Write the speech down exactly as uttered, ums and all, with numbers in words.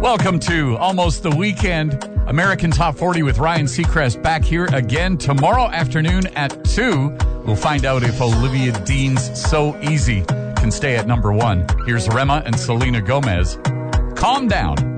Welcome to Almost the Weekend, American Top forty with Ryan Seacrest back here again tomorrow afternoon at two. We'll find out if Olivia Dean's So Easy can stay at number one. Here's Rema and Selena Gomez. Calm Down.